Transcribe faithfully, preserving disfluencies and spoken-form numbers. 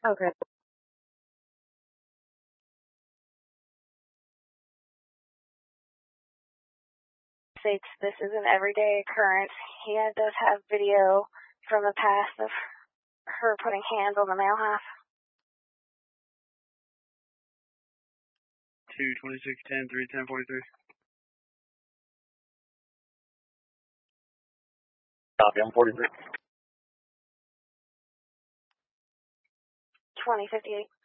Okay. States this is an everyday occurrence. He does have video from the past of her putting hands on the male half. two twenty-six ten, three ten forty-three. Copy, I'm forty-three. twenty fifty-eight.